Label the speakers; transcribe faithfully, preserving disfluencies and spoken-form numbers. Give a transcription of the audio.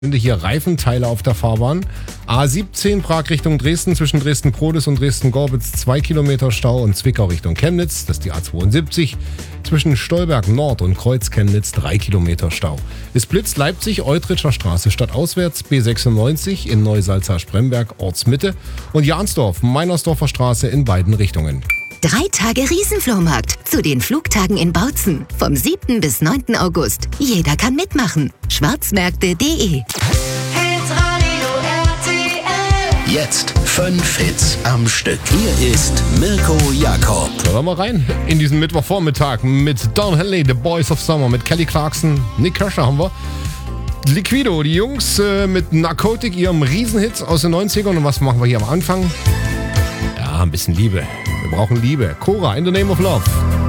Speaker 1: Hier Reifenteile auf der Fahrbahn. A siebzehn Prag Richtung Dresden, zwischen Dresden-Prodis und Dresden-Gorbitz zwei Kilometer Stau und Zwickau Richtung Chemnitz, das ist die A zweiundsiebzig. Zwischen Stolberg Nord und Kreuz Chemnitz drei Kilometer Stau. Es blitzt Leipzig, Eutritscher Straße stadtauswärts, B sechsundneunzig in Neusalza-Spremberg, Ortsmitte und Jahnsdorf, Meinersdorfer Straße in beiden Richtungen.
Speaker 2: Drei Tage Riesenflohmarkt zu den Flugtagen in Bautzen. Vom siebten bis neunten August. Jeder kann mitmachen. schwarzmärkte punkt de.
Speaker 3: Hitradio R T L.
Speaker 4: Jetzt fünf Hits am Stück. Hier ist Mirko Jakob.
Speaker 1: Da wollen wir rein in diesen Mittwochvormittag mit Don Henley, The Boys of Summer, mit Kelly Clarkson, Nick Kershaw haben wir. Liquido, die Jungs äh, mit Narcotic, ihrem Riesenhit aus den neunzigern. Und was machen wir hier am Anfang? Ja, ein bisschen Liebe. Wir brauchen Liebe. Cora, In the Name of Love.